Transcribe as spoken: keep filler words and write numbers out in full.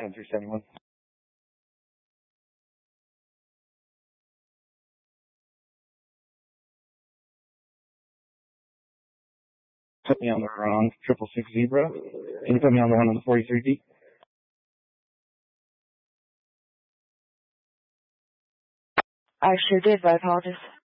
seven three seven one. Put me on the wrong triple six zebra. Can you put me on the one on the forty-three D? I sure did, but I apologize.